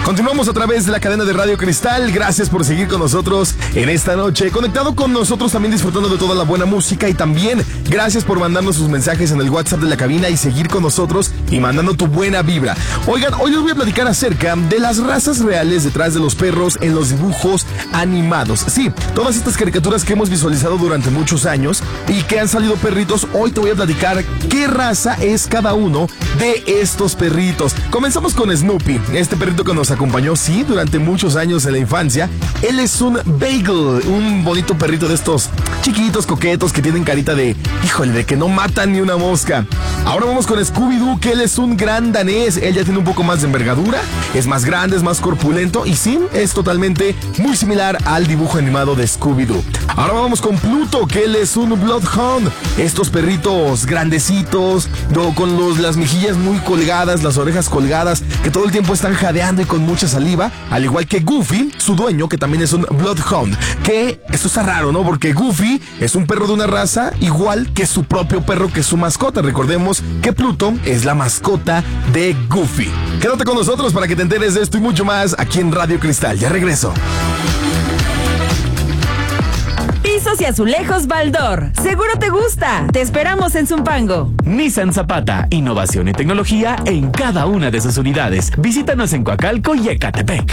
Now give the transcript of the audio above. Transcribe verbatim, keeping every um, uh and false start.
Continuamos a través de la cadena de Radio Cristal. Gracias por seguir con nosotros en esta noche. Conectado con nosotros, también disfrutando de toda la buena música. Y también gracias por mandarnos sus mensajes en el WhatsApp de la cabina y seguir con nosotros y mandando tu buena vibra. Oigan, hoy les voy a platicar acerca de las razas reales detrás de los perros en los dibujos animados. Sí, todas estas caricaturas que hemos visualizado durante muchos años y que han salido perritos, hoy te voy a platicar qué raza es cada uno de estos perritos. Comenzamos con Snoopy, este perrito que nos acompañó, sí, durante muchos años en la infancia. Él es un Beagle, un bonito perrito de estos chiquitos, coquetos, que tienen carita de, híjole, de que no matan ni una mosca. Ahora vamos con Scooby-Doo, que él es un gran danés. Él ya tiene un poco más de envergadura, es más grande, es más corpulento y sí, es totalmente muy similar al dibujo animado de Scooby-Doo. Ahora vamos con Pluto, que él es un Bloodhound. Estos perritos grandecitos, no, con los, las mejillas muy colgadas, las orejas colgadas, que todo el tiempo están jadeando y con mucha saliva, al igual que Goofy, su dueño, que también es un Bloodhound. Que esto está raro, ¿no? Porque Goofy es un perro de una raza igual que su propio perro, que es su mascota. Recordemos que Pluto es la mascota de Goofy. Quédate con nosotros para que te enteres de esto y mucho más aquí en Radio Cristal. Ya regreso. Pisos y azulejos Baldor. Seguro te gusta. Te esperamos en Zumpango. Nissan Zapata. Innovación y tecnología en cada una de sus unidades. Visítanos en Coacalco y Ecatepec.